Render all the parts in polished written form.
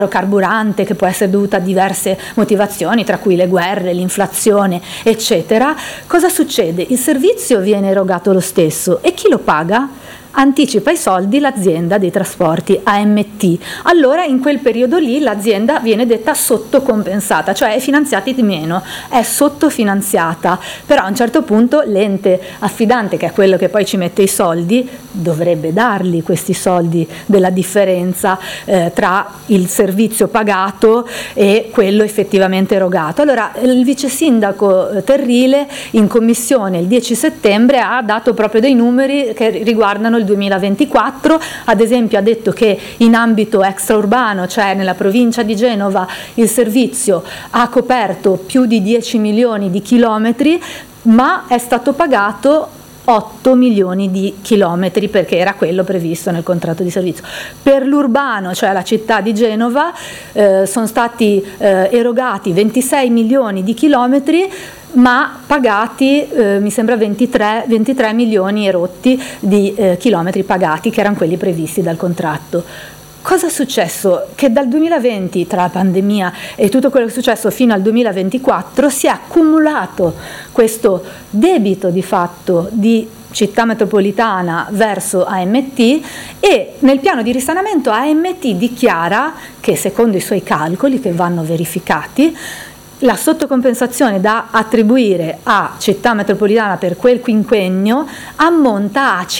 carburante, che può essere dovuta a diverse motivazioni, tra cui le guerre, l'inflazione, eccetera, cosa succede? Il servizio viene erogato lo stesso e chi lo paga? Anticipa i soldi l'azienda dei trasporti AMT. Allora in quel periodo lì l'azienda viene detta sottocompensata, cioè è finanziata di meno, è sottofinanziata, però a un certo punto l'ente affidante, che è quello che poi ci mette i soldi, dovrebbe darli questi soldi della differenza tra il servizio pagato e quello effettivamente erogato. Allora il vice sindaco Terrile in commissione il 10 settembre ha dato proprio dei numeri che riguardano il 2024, ad esempio ha detto che in ambito extraurbano, cioè nella provincia di Genova, il servizio ha coperto più di 10 milioni di chilometri, ma è stato pagato 8 milioni di chilometri perché era quello previsto nel contratto di servizio. Per l'urbano, cioè la città di Genova, sono stati erogati 26 milioni di chilometri, ma pagati mi sembra 23 milioni e rotti di chilometri pagati, che erano quelli previsti dal contratto. Cosa è successo? Che dal 2020, tra la pandemia e tutto quello che è successo fino al 2024, si è accumulato questo debito di fatto di città metropolitana verso AMT, e nel piano di risanamento AMT dichiara che, secondo i suoi calcoli che vanno verificati, la sottocompensazione da attribuire a città metropolitana per quel quinquennio ammonta a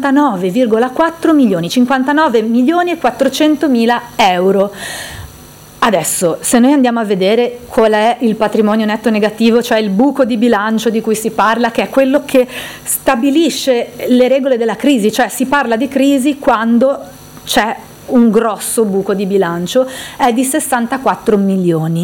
59,4 milioni, 59 milioni e 400 mila euro. Adesso, se noi andiamo a vedere qual è il patrimonio netto negativo, cioè il buco di bilancio di cui si parla, che è quello che stabilisce le regole della crisi, cioè si parla di crisi quando c'è un grosso buco di bilancio, è di 64 milioni.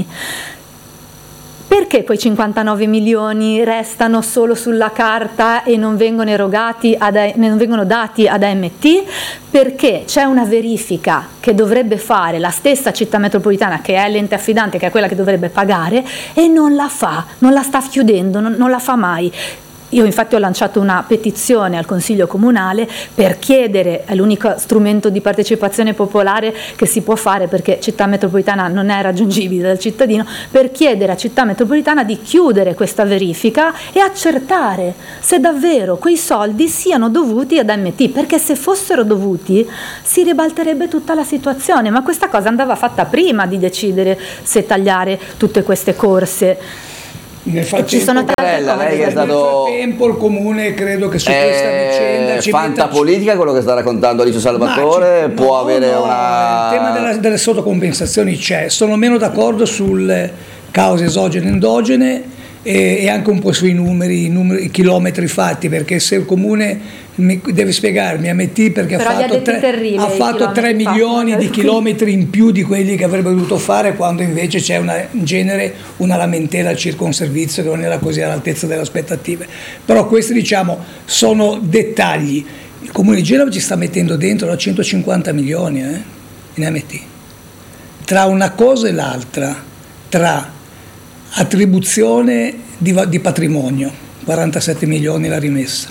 Perché quei 59 milioni restano solo sulla carta e non vengono erogati non vengono dati ad AMT? Perché c'è una verifica che dovrebbe fare la stessa città metropolitana, che è l'ente affidante, che è quella che dovrebbe pagare, e non la fa, non la sta chiudendo, non la fa mai. Io infatti ho lanciato una petizione al Consiglio Comunale per chiedere, è l'unico strumento di partecipazione popolare che si può fare perché Città Metropolitana non è raggiungibile dal cittadino, per chiedere a Città Metropolitana di chiudere questa verifica e accertare se davvero quei soldi siano dovuti ad AMT, perché se fossero dovuti si ribalterebbe tutta la situazione, ma questa cosa andava fatta prima di decidere se tagliare tutte queste corse. Nel frattempo, ci sono tante cose. lei è stato... Nel frattempo il comune credo che su questa vicenda ci fantapolitica quello che sta raccontando Alice Salvatore, può avere una... Il tema delle sottocompensazioni c'è, sono meno d'accordo sulle cause esogene e endogene e anche un po' sui numeri, i chilometri fatti, perché se il comune deve spiegarmi AMT perché ha fatto 3 milioni di chilometri in più di quelli che avrebbe dovuto fare, quando invece c'è in genere una lamentela circa un servizio che non era così all'altezza delle aspettative. Però questi, diciamo, sono dettagli. Il comune di Genova ci sta mettendo dentro 150 milioni in AMT, tra una cosa e l'altra, tra attribuzione di patrimonio, 47 milioni la rimessa,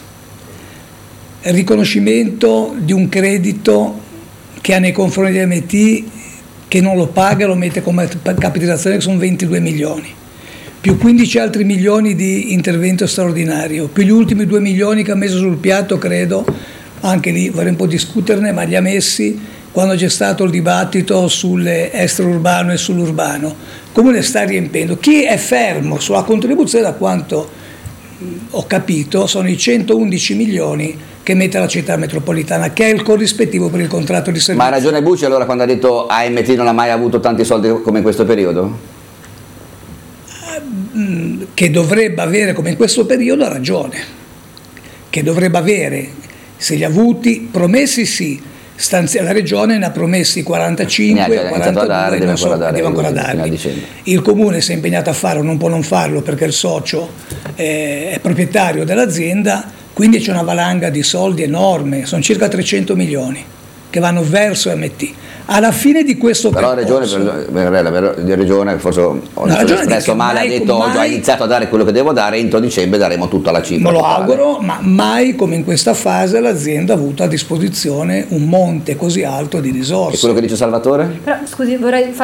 riconoscimento di un credito che ha nei confronti di AMT, che non lo paga, lo mette come capitalizzazione, che sono 22 milioni, più 15 altri milioni di intervento straordinario, più gli ultimi 2 milioni che ha messo sul piatto, credo, anche lì vorrei un po' discuterne, ma li ha messi quando c'è stato il dibattito sull'extraurbano e sull'urbano. Il comune sta riempendo. Chi è fermo sulla contribuzione, da quanto ho capito, sono i 111 milioni che mette la città metropolitana, che è il corrispettivo per il contratto di servizio. Ma ha ragione Bucci allora quando ha detto AMT non ha mai avuto tanti soldi come in questo periodo? Che dovrebbe avere come in questo periodo, ha ragione. Che dovrebbe avere, se li ha avuti, promessi sì, la regione ne ha promessi 45, 42, deve ancora darli. Il comune si è impegnato a farlo, non può non farlo perché il socio è proprietario dell'azienda, quindi c'è una valanga di soldi enorme, sono circa 300 milioni che vanno verso MT. Alla fine di questo percorso, la regione forse ho espresso male, ha detto ho già iniziato a dare quello che devo dare, entro dicembre daremo tutta la cifra. Me lo auguro, ma mai come in questa fase l'azienda ha avuto a disposizione un monte così alto di risorse. E quello che dice Salvatore? Però, scusi, vorrei